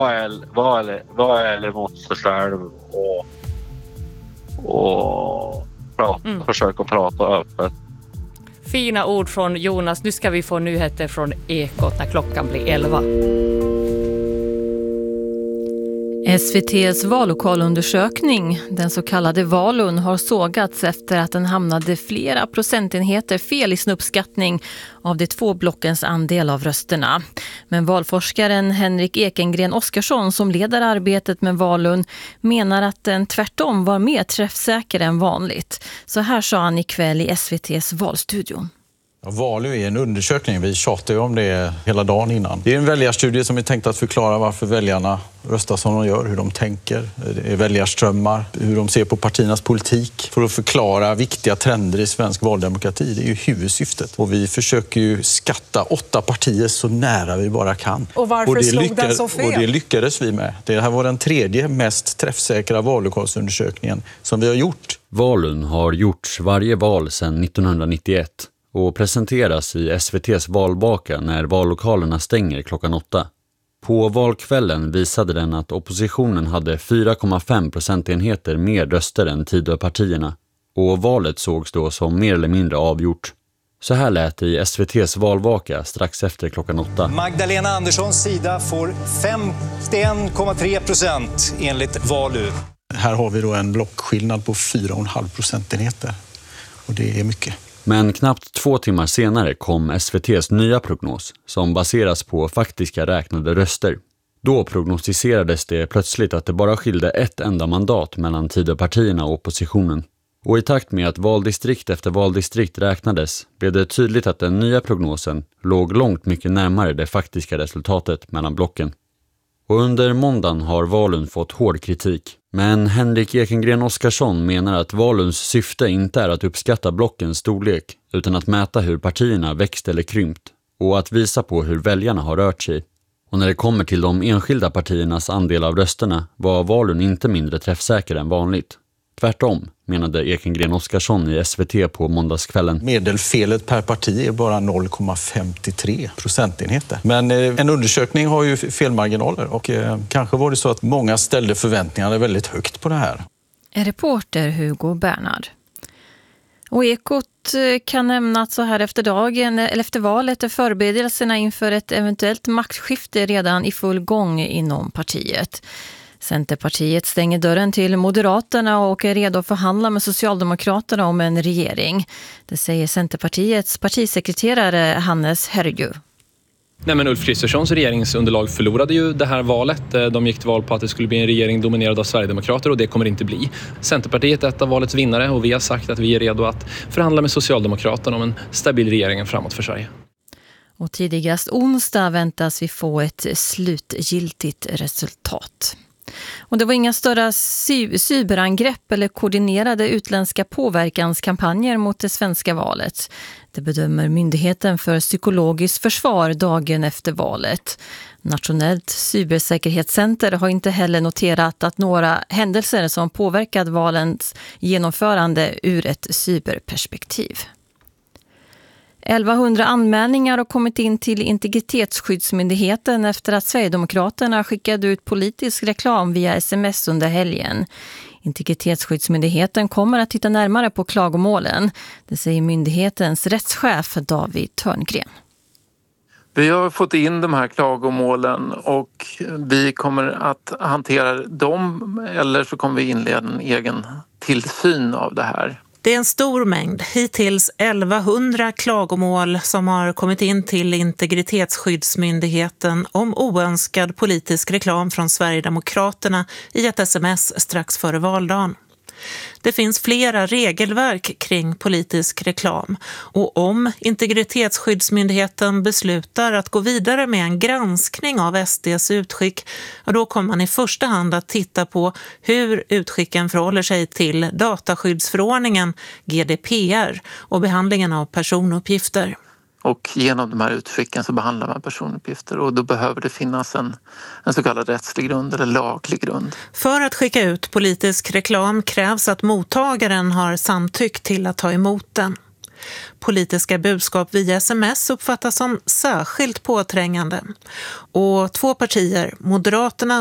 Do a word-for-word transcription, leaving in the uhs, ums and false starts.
Vad är, vad är, vad är mot sig själv och, och prata, mm. försöka prata öppet. Fina ord från Jonas. Nu ska vi få nyheter från Ekot när klockan blir elva. S V T:s vallokalundersökning, den så kallade Valun, har sågats efter att den hamnade flera procentenheter fel i sin uppskattning av de två blockens andel av rösterna. Men valforskaren Henrik Ekengren Oskarsson, som leder arbetet med Valun, menar att den tvärtom var mer träffsäker än vanligt. Så här sa han ikväll i S V T:s valstudion. Ja, Valu är en undersökning. Vi tjatar ju om det hela dagen innan. Det är en väljarstudie som är tänkt att förklara varför väljarna röstar som de gör, hur de tänker. Det är väljarströmmar, hur de ser på partiernas politik. För att förklara viktiga trender i svensk valdemokrati. Det är ju huvudsyftet. Och vi försöker ju skatta åtta partier så nära vi bara kan. Och varför och det slog lyckades, den så fel? Och det lyckades vi med. Det här var den tredje mest träffsäkra vallokalsundersökningen som vi har gjort. Valun har gjorts varje val sedan nittonhundranittioett. Och presenteras i S V T:s valbaka när vallokalerna stänger klockan åtta. På valkvällen visade den att oppositionen hade fyra komma fem procentenheter mer röster än Tidöpartierna. Och valet sågs då som mer eller mindre avgjort. Så här lät det i S V T:s valvaka strax efter klockan åtta. Magdalena Anderssons sida får femtioen komma tre procent enligt Valu. Här har vi då en blockskillnad på fyra komma fem procentenheter. Och det är mycket. Men knappt två timmar senare kom S V T:s nya prognos som baseras på faktiska räknade röster. Då prognostiserades det plötsligt att det bara skilde ett enda mandat mellan Tidöpartierna och oppositionen. Och i takt med att valdistrikt efter valdistrikt räknades blev det tydligt att den nya prognosen låg långt mycket närmare det faktiska resultatet mellan blocken. Och under måndagen har Valun fått hård kritik. Men Henrik Ekengren Oskarsson menar att Valuns syfte inte är att uppskatta blockens storlek utan att mäta hur partierna växt eller krympt och att visa på hur väljarna har rört sig. Och när det kommer till de enskilda partiernas andel av rösterna var Valun inte mindre träffsäker än vanligt. Tvärtom, menade Ekengren Oskarsson i S V T på måndagskvällen. Medelfelet per parti är bara noll komma femtiotre procentenheter. Men eh, en undersökning har ju felmarginaler och eh, kanske var det så att många ställde förväntningarna väldigt högt på det här. En reporter Hugo Bernhard. Och Ekot kan nämna att så här efter dagen, eller efter valet är förberedelserna inför ett eventuellt maktskifte redan i full gång inom partiet. Centerpartiet stänger dörren till Moderaterna och är redo att förhandla med Socialdemokraterna om en regering. Det säger Centerpartiets partisekreterare Hannes Herrju. Nej, men Ulf Kristerssons regeringsunderlag förlorade ju det här valet. De gick till val på att det skulle bli en regering dominerad av Sverigedemokrater och det kommer det inte bli. Centerpartiet är ett av valets vinnare och vi har sagt att vi är redo att förhandla med Socialdemokraterna om en stabil regering framåt för Sverige. Och tidigast onsdag väntas vi få ett slutgiltigt resultat. Och det var inga större cy- cyberangrepp eller koordinerade utländska påverkanskampanjer mot det svenska valet. Det bedömer Myndigheten för psykologiskt försvar dagen efter valet. Nationellt cybersäkerhetscenter har inte heller noterat att några händelser som påverkat valens genomförande ur ett cyberperspektiv. elvahundra anmälningar har kommit in till Integritetsskyddsmyndigheten efter att Sverigedemokraterna skickade ut politisk reklam via sms under helgen. Integritetsskyddsmyndigheten kommer att titta närmare på klagomålen. Det säger myndighetens rättschef David Törngren. Vi har fått in de här klagomålen och vi kommer att hantera dem eller så kommer vi inleda en egen tillsyn av det här. Det är en stor mängd, hittills elvahundra klagomål som har kommit in till Integritetsskyddsmyndigheten om oönskad politisk reklam från Sverigedemokraterna i ett sms strax före valdagen. Det finns flera regelverk kring politisk reklam och om Integritetsskyddsmyndigheten beslutar att gå vidare med en granskning av S D:s utskick, då kommer man i första hand att titta på hur utskicken förhåller sig till dataskyddsförordningen G D P R och behandlingen av personuppgifter. Och genom de här utskicken så behandlar man personuppgifter och då behöver det finnas en, en så kallad rättslig grund eller laglig grund. För att skicka ut politisk reklam krävs att mottagaren har samtyckt till att ta emot den. Politiska budskap via sms uppfattas som särskilt påträngande. Och två partier, Moderaterna